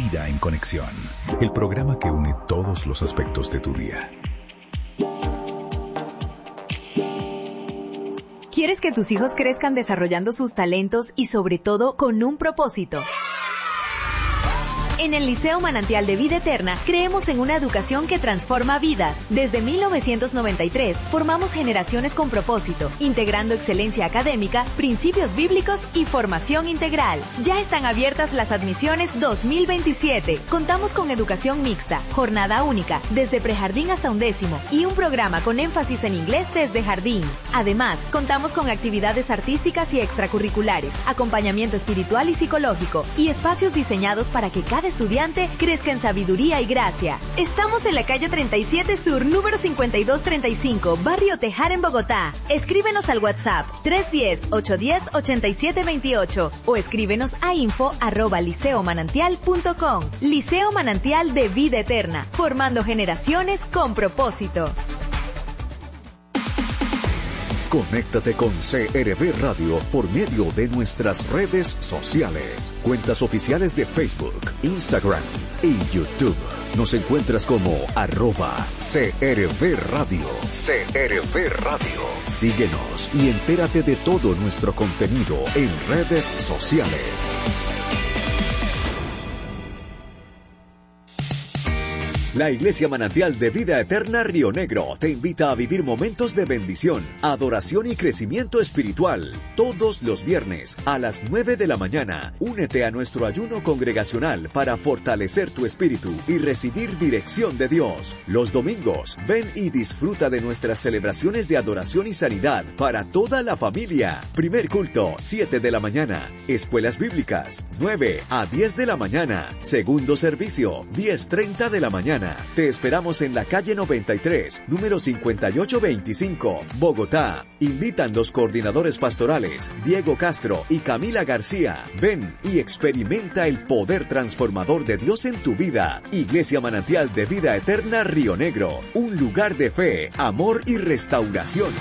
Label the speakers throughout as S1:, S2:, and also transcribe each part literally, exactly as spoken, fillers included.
S1: Vida en Conexión, el programa que une todos los aspectos de tu día.
S2: ¿Quieres que tus hijos crezcan desarrollando sus talentos y sobre todo con un propósito? En el Liceo Manantial de Vida Eterna creemos en una educación que transforma vidas. Desde mil novecientos noventa y tres formamos generaciones con propósito, integrando excelencia académica, principios bíblicos y formación integral. Ya están abiertas las admisiones dos mil veintisiete. Contamos con educación mixta, jornada única, desde prejardín hasta undécimo, y un programa con énfasis en inglés desde jardín. Además, contamos con actividades artísticas y extracurriculares, acompañamiento espiritual y psicológico, y espacios diseñados para que cada estudiante crezca en sabiduría y gracia. Estamos en la calle treinta y siete Sur, número cincuenta y dos treinta y cinco, Barrio Tejar, en Bogotá. Escríbenos al WhatsApp tres uno cero, ocho uno cero, ocho siete dos ocho o escríbenos a info arroba liceo manantial punto com. Liceo Manantial de Vida Eterna, formando generaciones con propósito.
S3: Conéctate con C R V Radio por medio de nuestras redes sociales, cuentas oficiales de Facebook, Instagram y YouTube. Nos encuentras como arroba C R V Radio. C R V Radio. Síguenos y entérate de todo nuestro contenido en redes sociales. La Iglesia Manantial de Vida Eterna Río Negro te invita a vivir momentos de bendición, adoración y crecimiento espiritual. Todos los viernes a las nueve de la mañana, únete a nuestro ayuno congregacional para fortalecer tu espíritu y recibir dirección de Dios. Los domingos, ven y disfruta de nuestras celebraciones de adoración y sanidad para toda la familia. Primer culto, siete de la mañana. Escuelas bíblicas, nueve a diez de la mañana. Segundo servicio, diez treinta de la mañana. Te esperamos en la calle noventa y tres, número cincuenta y ocho veinticinco, Bogotá. Invitan los coordinadores pastorales Diego Castro y Camila García. Ven y experimenta el poder transformador de Dios en tu vida. Iglesia Manantial de Vida Eterna Río Negro, un lugar de fe, amor y restauración.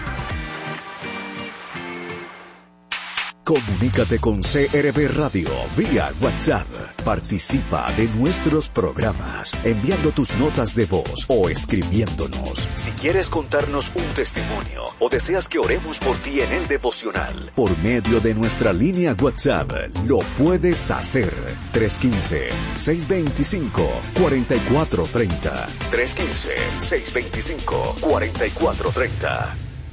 S3: Comunícate con C R V Radio vía WhatsApp. Participa de nuestros programas enviando tus notas de voz o escribiéndonos. Si quieres contarnos un testimonio o deseas que oremos por ti en el devocional, por medio de nuestra línea WhatsApp, lo puedes hacer. tres uno cinco, seis dos cinco, cuatro cuatro tres cero. tres uno cinco, seis dos cinco, cuatro cuatro tres cero.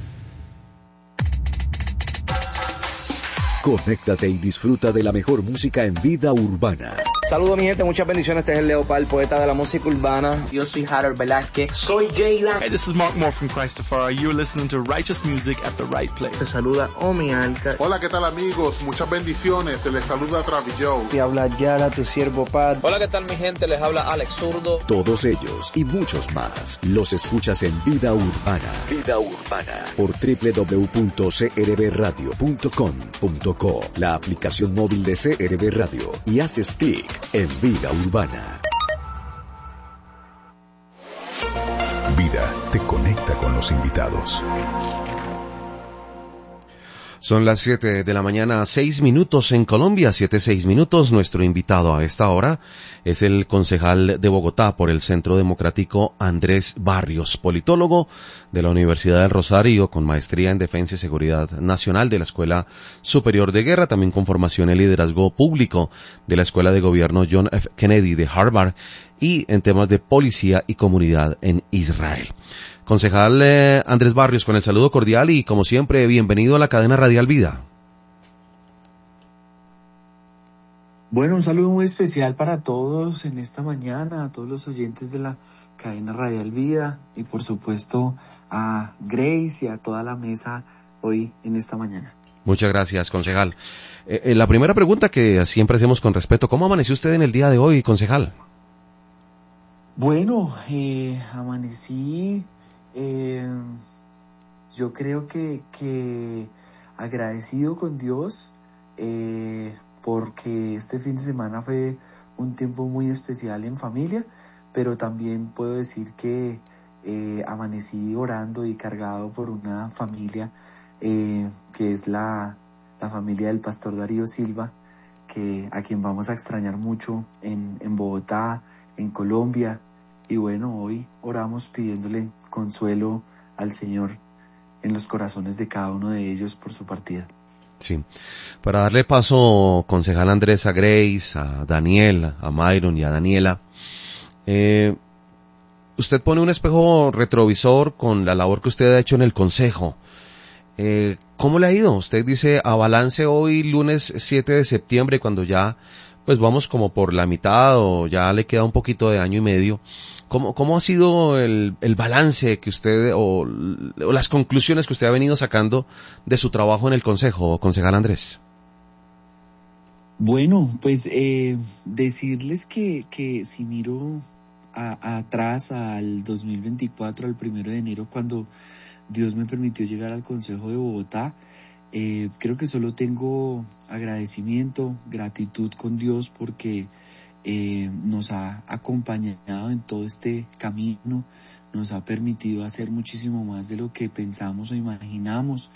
S3: Conéctate y disfruta de la mejor música en vida urbana.
S4: Saludos mi gente, muchas bendiciones. Este es el Leopard, poeta de la música urbana.
S5: Yo soy Harold Velázquez. Soy Jayla.
S6: Hey, this is Mark Moore from Christopher. You're listening to Righteous Music at the Right Place.
S7: Te saluda Omi Alca.
S8: Hola, ¿qué tal amigos? Muchas bendiciones. Se les saluda Travis Joe.
S9: Te habla Yara, tu siervo Pat.
S10: Hola, ¿qué tal mi gente? Les habla Alex Zurdo.
S3: Todos ellos y muchos más los escuchas en Vida Urbana. Vida Urbana por doble u doble u doble u punto c r v radio punto com punto co, la aplicación móvil de C R V Radio, y haces clic en Vida Urbana.
S1: Vida te conecta con los invitados.
S11: Son las siete de la mañana, seis minutos en Colombia, siete, seis minutos. Nuestro invitado a esta hora es el concejal de Bogotá por el Centro Democrático, Andrés Barrios, politólogo de la Universidad del Rosario, con maestría en Defensa y Seguridad Nacional de la Escuela Superior de Guerra, también con formación en liderazgo público de la Escuela de Gobierno John F. Kennedy de Harvard y en temas de policía y comunidad en Israel. Concejal eh, Andrés Barrios, con el saludo cordial y, como siempre, bienvenido a la cadena Radial Vida.
S12: Bueno, un saludo muy especial para todos en esta mañana, a todos los oyentes de la cadena Radial Vida y, por supuesto, a Grace y a toda la mesa hoy en esta mañana.
S11: Muchas gracias, concejal. Eh, eh, la primera pregunta que siempre hacemos con respeto, ¿cómo amaneció usted en el día de hoy, concejal?
S12: Bueno, eh, amanecí... Eh, yo creo que, que agradecido con Dios eh, porque este fin de semana fue un tiempo muy especial en familia, pero también puedo decir que eh, amanecí orando y cargado por una familia eh, que es la, la familia del pastor Darío Silva, que a quien vamos a extrañar mucho en, en Bogotá, en Colombia. Y bueno, hoy oramos pidiéndole consuelo al Señor en los corazones de cada uno de ellos por su partida.
S11: Sí. Para darle paso, concejal Andrés, a Grace, a Daniel, a Myron y a Daniela, eh, usted pone un espejo retrovisor con la labor que usted ha hecho en el consejo. Eh, ¿Cómo le ha ido? Usted dice a balance hoy, lunes siete de septiembre, cuando ya pues vamos como por la mitad o ya le queda un poquito de año y medio. ¿Cómo, cómo ha sido el, el balance que usted o, o las conclusiones que usted ha venido sacando de su trabajo en el consejo, concejal Andrés?
S12: Bueno, pues eh, decirles que, que si miro a, a atrás al dos mil veinticuatro, al primero de enero, cuando Dios me permitió llegar al Consejo de Bogotá, eh, creo que solo tengo agradecimiento, gratitud con Dios porque eh, nos ha acompañado en todo este camino, nos ha permitido hacer muchísimo más de lo que pensamos o imaginamos.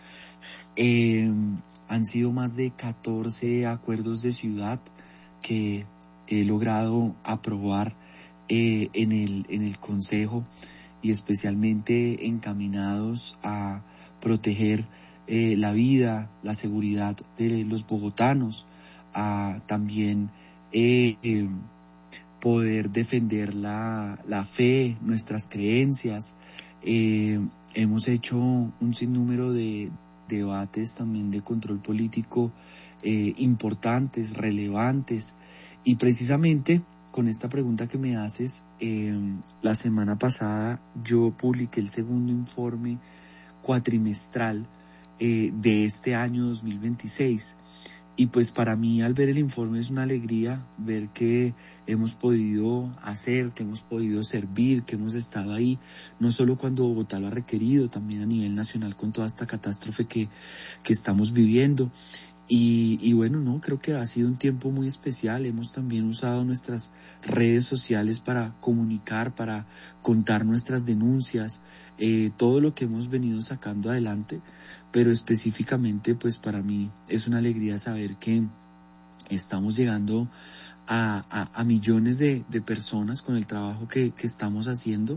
S12: Eh, han sido más de catorce acuerdos de ciudad que he logrado aprobar eh, en el, en el Consejo, y especialmente encaminados a proteger eh, la vida, la seguridad de los bogotanos, a también eh, eh, poder defender la, la fe, nuestras creencias. Eh, hemos hecho un sinnúmero de debates también de control político eh, importantes, relevantes, y precisamente con esta pregunta que me haces, eh, la semana pasada yo publiqué el segundo informe cuatrimestral eh, de este año dos mil veintiséis. Y pues para mí al ver el informe es una alegría ver que hemos podido hacer, que hemos podido servir, que hemos estado ahí, no solo cuando Bogotá lo ha requerido, también a nivel nacional con toda esta catástrofe que, que estamos viviendo. Y, y bueno, no, creo que ha sido un tiempo muy especial. Hemos también usado nuestras redes sociales para comunicar, para contar nuestras denuncias, eh, todo lo que hemos venido sacando adelante, pero específicamente pues para mí es una alegría saber que estamos llegando a, a, a millones de, de personas con el trabajo que, que estamos haciendo,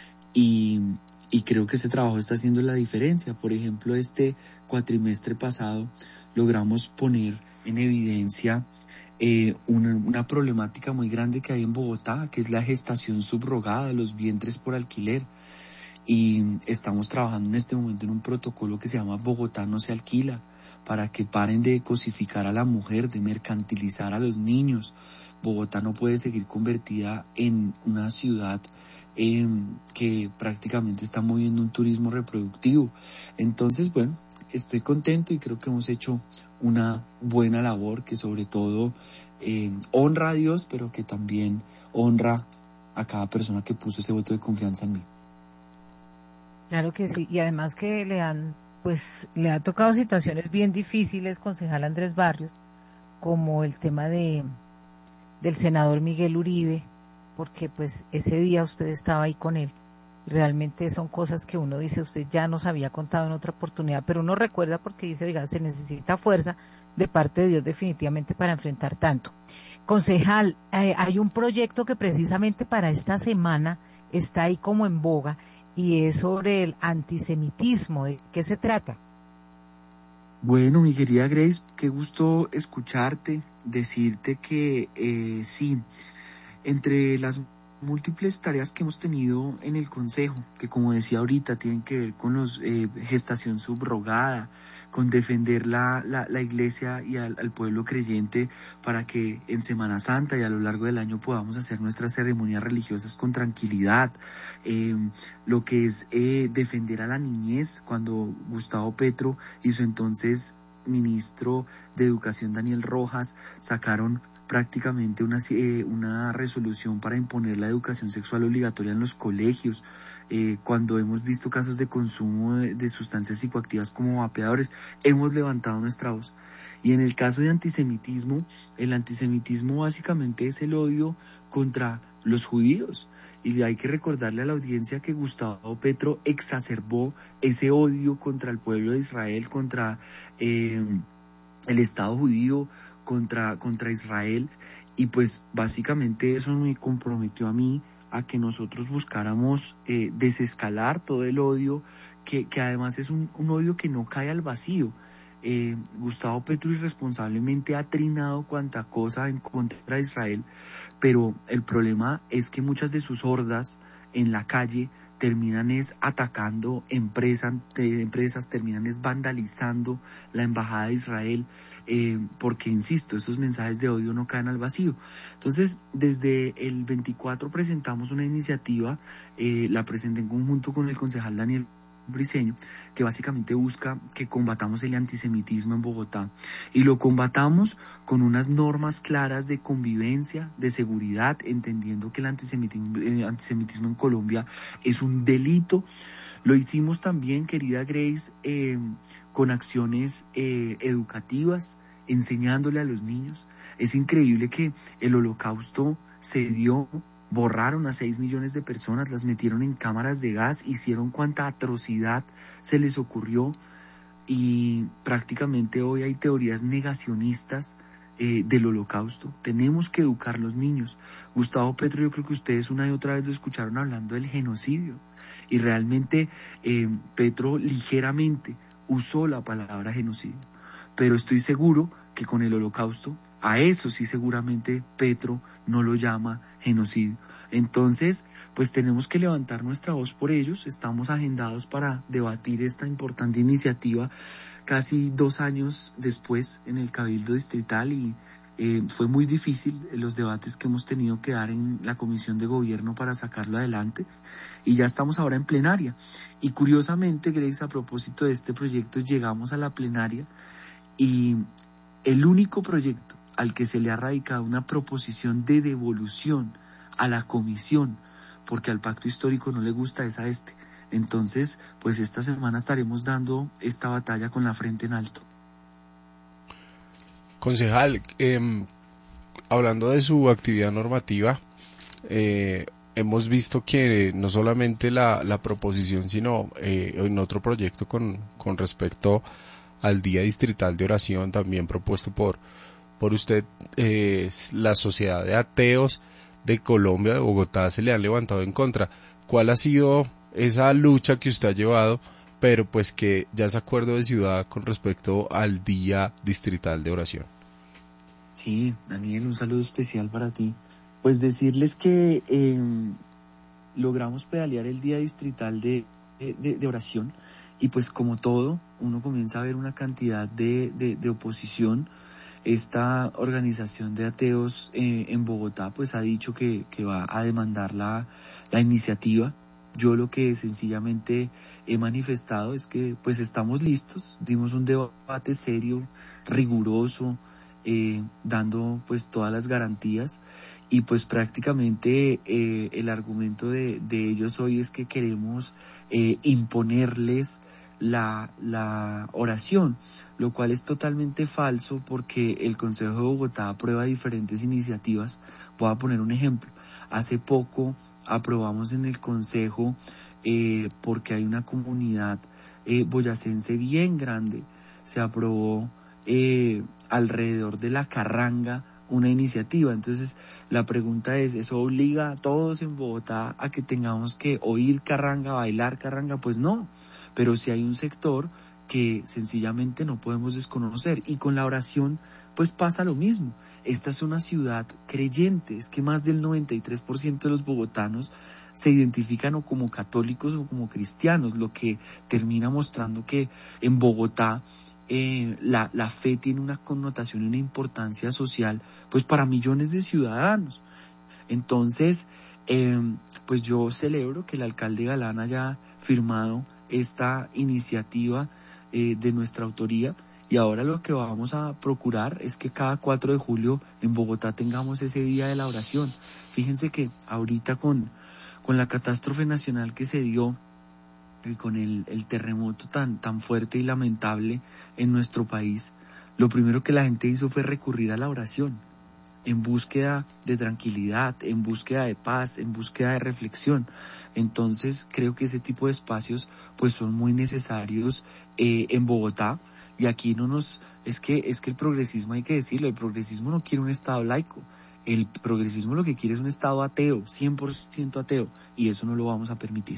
S12: y, y creo que ese trabajo está haciendo la diferencia. Por ejemplo, este cuatrimestre pasado logramos poner en evidencia eh, una, una problemática muy grande que hay en Bogotá, que es la gestación subrogada, los vientres por alquiler. Y estamos trabajando en este momento en un protocolo que se llama Bogotá no se alquila, para que paren de cosificar a la mujer, de mercantilizar a los niños. Bogotá no puede seguir convertida en una ciudad eh, que prácticamente está moviendo un turismo reproductivo. Entonces, bueno, estoy contento y creo que hemos hecho una buena labor que sobre todo eh, honra a Dios, pero que también honra a cada persona que puso ese voto de confianza en mí.
S13: Claro que sí, y además que le han, pues, le ha tocado situaciones bien difíciles, concejal Andrés Barrios, como el tema de del senador Miguel Uribe, porque pues ese día usted estaba ahí con él. Realmente son cosas que uno dice, usted ya nos había contado en otra oportunidad, pero uno recuerda porque dice, oiga, se necesita fuerza de parte de Dios definitivamente para enfrentar tanto. Concejal, eh, hay un proyecto que precisamente para esta semana está ahí como en boga, y es sobre el antisemitismo. ¿De qué se trata?
S12: Bueno, mi querida Grace, qué gusto escucharte, decirte que eh, sí, entre las múltiples tareas que hemos tenido en el Consejo, que como decía ahorita, tienen que ver con los eh, gestación subrogada, con defender la, la, la iglesia y al, al pueblo creyente para que en Semana Santa y a lo largo del año podamos hacer nuestras ceremonias religiosas con tranquilidad, eh, lo que es eh, defender a la niñez, cuando Gustavo Petro y su entonces ministro de Educación Daniel Rojas sacaron prácticamente una, eh, una resolución para imponer la educación sexual obligatoria en los colegios, eh, cuando hemos visto casos de consumo de, de sustancias psicoactivas como vapeadores, hemos levantado nuestra voz. Y en el caso de antisemitismo, el antisemitismo básicamente es el odio contra los judíos. Y hay que recordarle a la audiencia que Gustavo Petro exacerbó ese odio contra el pueblo de Israel, contra eh, el Estado judío, contra, contra Israel, y pues básicamente eso me comprometió a mí a que nosotros buscáramos eh, desescalar todo el odio, que, que además es un, un odio que no cae al vacío. Eh, Gustavo Petro irresponsablemente ha trinado cuanta cosa en contra de Israel, pero el problema es que muchas de sus hordas en la calle terminan es atacando empresas, de empresas terminan es vandalizando la embajada de Israel, eh, porque insisto, esos mensajes de odio no caen al vacío. Entonces, desde el veinticuatro presentamos una iniciativa, eh, la presenté en conjunto con el concejal Daniel Briceño, que básicamente busca que combatamos el antisemitismo en Bogotá, y lo combatamos con unas normas claras de convivencia, de seguridad, entendiendo que el antisemitismo, el antisemitismo en Colombia es un delito. Lo hicimos también, querida Grace, eh, con acciones eh, educativas, enseñándole a los niños. Es increíble que el Holocausto se dio. Borraron a seis millones de personas, las metieron en cámaras de gas, hicieron cuanta atrocidad se les ocurrió, y prácticamente hoy hay teorías negacionistas eh, del Holocausto. Tenemos que educar a los niños. Gustavo Petro, yo creo que ustedes una y otra vez lo escucharon hablando del genocidio, y realmente eh, Petro ligeramente usó la palabra genocidio, pero estoy seguro que con el Holocausto, a eso sí seguramente Petro no lo llama genocidio. Entonces, pues tenemos que levantar nuestra voz por ellos. Estamos agendados para debatir esta importante iniciativa casi dos años después en el Cabildo Distrital, y eh, fue muy difícil los debates que hemos tenido que dar en la Comisión de Gobierno para sacarlo adelante, y ya estamos ahora en plenaria. Y curiosamente, Grace, a propósito de este proyecto, llegamos a la plenaria, y el único proyecto al que se le ha radicado una proposición de devolución a la comisión, porque al pacto histórico no le gusta, es a este. Entonces, pues esta semana estaremos dando esta batalla con la frente en alto.
S14: Concejal, eh, hablando de su actividad normativa, eh, hemos visto que no solamente la, la proposición, sino eh, en otro proyecto con, con respecto al Día Distrital de Oración, también propuesto por, por usted, eh, la Sociedad de Ateos de Colombia, de Bogotá, se le han levantado en contra. ¿Cuál ha sido esa lucha que usted ha llevado, pero pues que ya es acuerdo de ciudad con respecto al Día Distrital de Oración?
S12: Sí, Daniel, un saludo especial para ti. Pues decirles que eh, logramos pedalear el Día Distrital de, de, de Oración, y pues como todo, uno comienza a ver una cantidad de, de, de oposición. Esta organización de ateos eh, en Bogotá pues ha dicho que, que va a demandar la, la iniciativa. Yo lo que sencillamente he manifestado es que pues estamos listos, dimos un debate serio, riguroso, eh, dando pues todas las garantías, y pues prácticamente eh, el argumento de, de ellos hoy es que queremos eh, imponerles la, la oración, lo cual es totalmente falso, porque el Consejo de Bogotá aprueba diferentes iniciativas. Voy a poner un ejemplo. Hace poco aprobamos en el Consejo, eh, porque hay una comunidad eh, boyacense bien grande, se aprobó eh, alrededor de la carranga una iniciativa. Entonces la pregunta es, ¿eso obliga a todos en Bogotá a que tengamos que oír carranga, bailar carranga? Pues no, pero sí hay un sector que sencillamente no podemos desconocer, y con la oración pues pasa lo mismo. Esta es una ciudad creyente, es que más del noventa y tres por ciento de los bogotanos se identifican o como católicos o como cristianos, lo que termina mostrando que en Bogotá eh, la, la fe tiene una connotación y una importancia social pues para millones de ciudadanos. Entonces eh, pues yo celebro que el alcalde Galán haya firmado esta iniciativa eh, de nuestra autoría, y ahora lo que vamos a procurar es que cada cuatro de julio en Bogotá tengamos ese día de la oración. Fíjense que ahorita con, con la catástrofe nacional que se dio y con el, el terremoto tan, tan fuerte y lamentable en nuestro país, lo primero que la gente hizo fue recurrir a la oración, en búsqueda de tranquilidad, en búsqueda de paz, en búsqueda de reflexión. Entonces creo que ese tipo de espacios pues son muy necesarios eh, en Bogotá, y aquí no nos es que, es que el progresismo, hay que decirlo, el progresismo no quiere un Estado laico. El progresismo lo que quiere es un Estado ateo, cien por ciento ateo, y eso no lo vamos a permitir.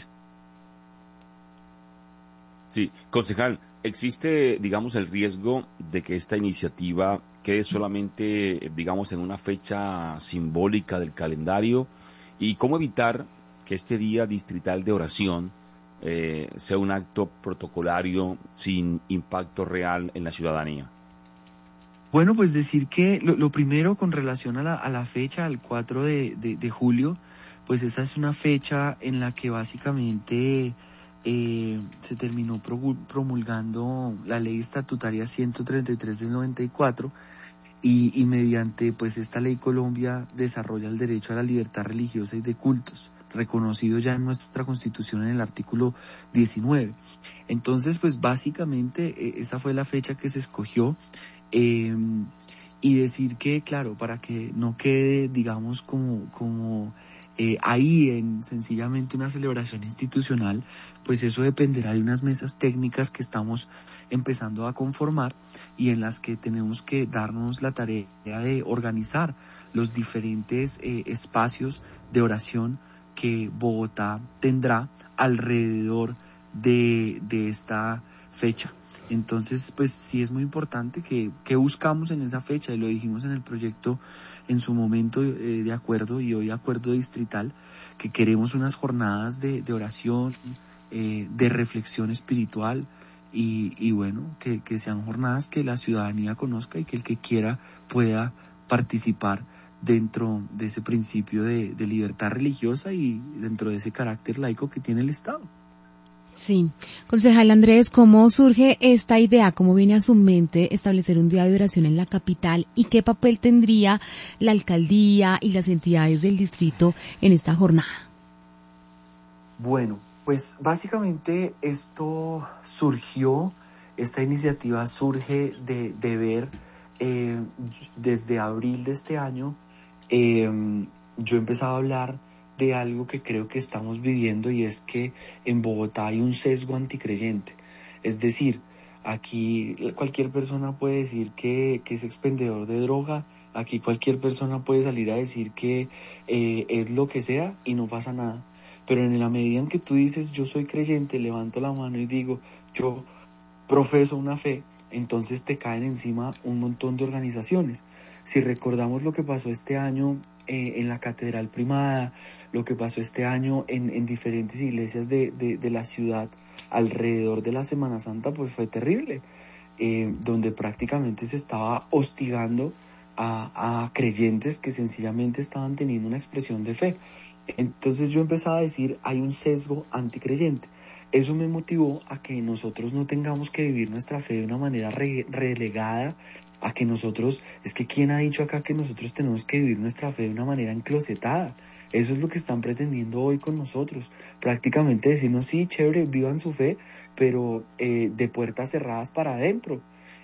S15: Sí, concejal, ¿existe, digamos, el riesgo de que esta iniciativa quede solamente, digamos, en una fecha simbólica del calendario? ¿Y cómo evitar que este día distrital de oración eh, sea un acto protocolario sin impacto real en la ciudadanía?
S12: Bueno, pues decir que lo, lo primero con relación a la, a la fecha, al cuatro de, de, de julio, pues esa es una fecha en la que básicamente eh, se terminó promulgando la ley estatutaria ciento treinta y tres del noventa y cuatro y, y mediante pues esta ley Colombia desarrolla el derecho a la libertad religiosa y de cultos, reconocido ya en nuestra Constitución en el artículo diecinueve. Entonces, pues básicamente eh, esa fue la fecha que se escogió. Eh, y decir que, claro, para que no quede, digamos, como, como eh, ahí en sencillamente una celebración institucional, pues eso dependerá de unas mesas técnicas que estamos empezando a conformar y en las que tenemos que darnos la tarea de organizar los diferentes eh, espacios de oración que Bogotá tendrá alrededor de, de esta fecha. Entonces, pues sí es muy importante que, que buscamos en esa fecha, y lo dijimos en el proyecto en su momento eh, de acuerdo y hoy acuerdo distrital, que queremos unas jornadas de, de oración, eh, de reflexión espiritual y, y bueno, que, que sean jornadas que la ciudadanía conozca y que el que quiera pueda participar dentro de ese principio de, de libertad religiosa y dentro de ese carácter laico que tiene el Estado.
S16: Sí. Concejal Andrés, ¿cómo surge esta idea? ¿Cómo viene a su mente establecer un día de oración en la capital? ¿Y qué papel tendría la alcaldía y las entidades del distrito en esta jornada?
S12: Bueno, pues básicamente esto surgió, esta iniciativa surge de, de ver eh, desde abril de este año, eh, yo empezaba a hablar de algo que creo que estamos viviendo y es que en Bogotá hay un sesgo anticreyente. Es decir, aquí cualquier persona puede decir que, que es expendedor de droga, aquí cualquier persona puede salir a decir que eh, es lo que sea y no pasa nada. Pero en la medida en que tú dices yo soy creyente, levanto la mano y digo yo profeso una fe, entonces te caen encima un montón de organizaciones. Si recordamos lo que pasó este año eh, en la Catedral Primada, lo que pasó este año en, en diferentes iglesias de, de, de la ciudad alrededor de la Semana Santa, pues fue terrible, eh, donde prácticamente se estaba hostigando a, a creyentes que sencillamente estaban teniendo una expresión de fe. Entonces yo empezaba a decir, hay un sesgo anticreyente. Eso me motivó a que nosotros no tengamos que vivir nuestra fe de una manera re- relegada, a que nosotros, es que ¿quién ha dicho acá que nosotros tenemos que vivir nuestra fe de una manera enclosetada? Eso es lo que están pretendiendo hoy con nosotros, prácticamente decirnos, sí, chévere, vivan su fe, pero eh, de puertas cerradas para adentro,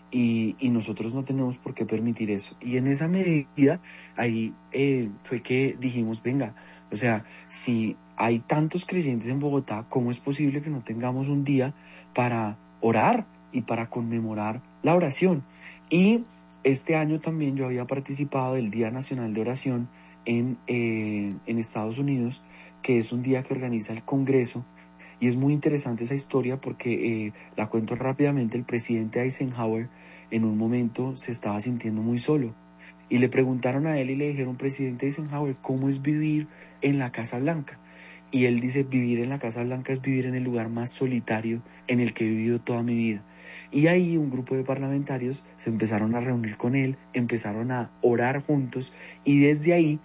S12: y, y nosotros no tenemos por qué permitir eso. Y en esa medida, ahí eh, fue que dijimos, venga, o sea, si hay tantos creyentes en Bogotá, ¿cómo es posible que no tengamos un día para orar y para conmemorar la oración? Y este año también yo había participado del Día Nacional de Oración en, eh, en Estados Unidos, que es un día que organiza el Congreso, y es muy interesante esa historia porque eh, la cuento rápidamente. El presidente Eisenhower en un momento se estaba sintiendo muy solo, y le preguntaron a él y le dijeron, presidente Eisenhower, ¿cómo es vivir en la Casa Blanca? Y él dice, vivir en la Casa Blanca es vivir en el lugar más solitario en el que he vivido toda mi vida. Y ahí un grupo de parlamentarios se empezaron a reunir con él, empezaron a orar juntos, y desde ahí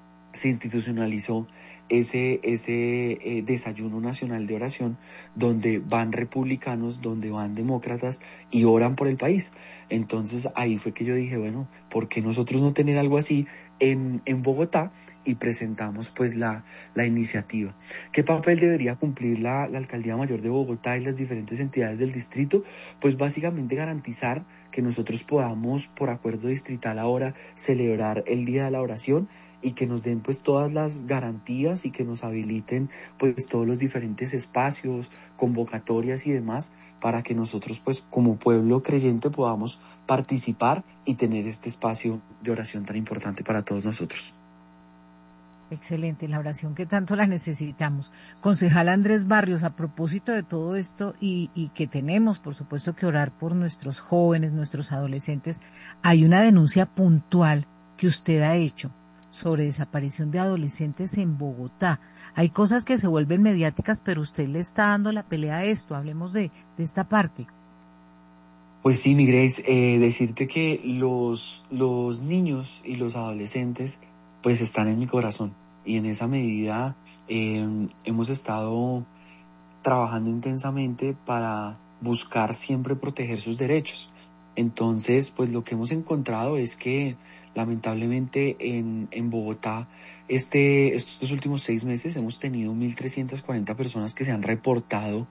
S12: se institucionalizó ese, ese eh, desayuno nacional de oración, donde van republicanos, donde van demócratas y oran por el país. Entonces ahí fue que yo dije, bueno, ¿por qué nosotros no tener algo así en, en Bogotá? Y presentamos pues la, la iniciativa. ¿Qué papel debería cumplir la, la Alcaldía Mayor de Bogotá y las diferentes entidades del distrito? Pues básicamente garantizar que nosotros podamos, por acuerdo distrital ahora, celebrar el Día de la Oración, y que nos den pues todas las garantías y que nos habiliten pues todos los diferentes espacios, convocatorias y demás para que nosotros pues como pueblo creyente podamos participar y tener este espacio de oración tan importante para todos nosotros.
S13: Excelente, la oración que tanto la necesitamos. Concejal Andrés Barrios, a propósito de todo esto y, y que tenemos, por supuesto, que orar por nuestros jóvenes, nuestros adolescentes, hay una denuncia puntual que usted ha hecho sobre desaparición de adolescentes en Bogotá. Hay cosas que se vuelven mediáticas, pero usted le está dando la pelea a esto. Hablemos de, de esta parte.
S12: Pues sí, mi Grace, eh, decirte que los, los niños y los adolescentes pues están en mi corazón, y en esa medida eh, hemos estado trabajando intensamente para buscar siempre proteger sus derechos. Entonces, pues lo que hemos encontrado es que lamentablemente en, en Bogotá este, estos últimos seis meses hemos tenido mil trescientas cuarenta personas que se han reportado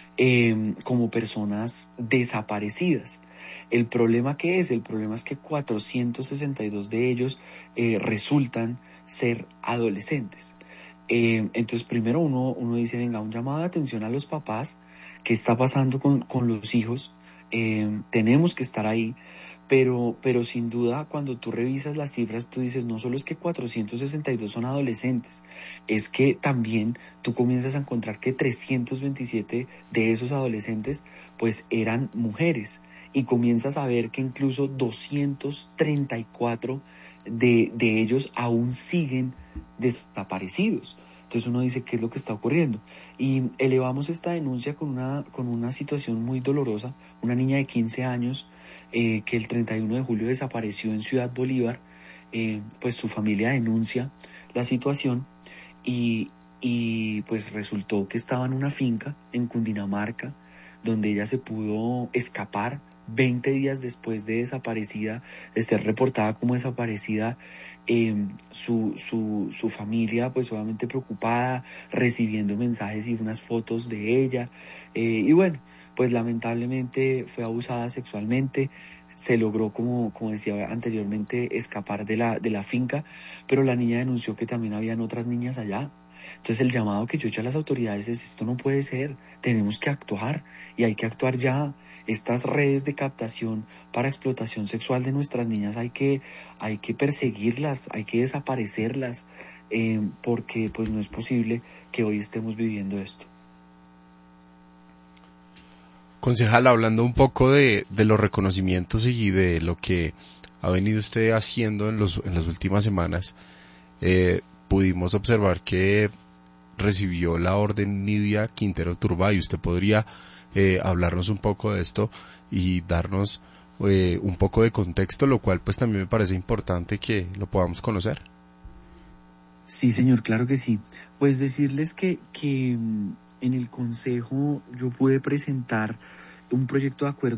S12: eh, como personas desaparecidas. El problema que es, el problema es que cuatrocientos sesenta y dos de ellos eh, resultan ser adolescentes. Eh, entonces primero uno, uno dice, venga, un llamado de atención a los papás, ¿qué está pasando con, con los hijos? Eh, tenemos que estar ahí, pero, pero sin duda cuando tú revisas las cifras, tú dices, no solo es que cuatrocientos sesenta y dos son adolescentes, es que también tú comienzas a encontrar que trescientos veintisiete de esos adolescentes pues eran mujeres. Y comienzas a ver que incluso doscientos treinta y cuatro de, de ellos aún siguen desaparecidos. Entonces uno dice, ¿qué es lo que está ocurriendo? Y elevamos esta denuncia con una, con una situación muy dolorosa. Una niña de quince años eh, que el treinta y uno de julio desapareció en Ciudad Bolívar. Eh, pues su familia denuncia la situación y, y pues resultó que estaba en una finca en Cundinamarca, donde ella se pudo escapar veinte días después de desaparecida, de ser reportada como desaparecida. eh, su, su, su familia pues obviamente preocupada, recibiendo mensajes y unas fotos de ella, eh, y bueno, pues lamentablemente fue abusada sexualmente. Se logró, como, como decía anteriormente, escapar de la, de la finca, pero la niña denunció que también habían otras niñas allá. Entonces el llamado que yo he hecho a las autoridades es, esto no puede ser, tenemos que actuar y hay que actuar ya. Estas redes de captación para explotación sexual de nuestras niñas hay que, hay que perseguirlas, hay que desaparecerlas, eh, porque pues no es posible que hoy estemos viviendo esto.
S14: Concejal, hablando un poco de, de los reconocimientos y de lo que ha venido usted haciendo en, los, en las últimas semanas, eh, pudimos observar que recibió la orden Nidia Quintero Turbay. ¿Usted podría eh, hablarnos un poco de esto y darnos eh, un poco de contexto, lo cual pues también me parece importante que lo podamos conocer?
S12: Sí, señor, claro que sí. Pues decirles que, que en el Consejo yo pude presentar un proyecto de acuerdo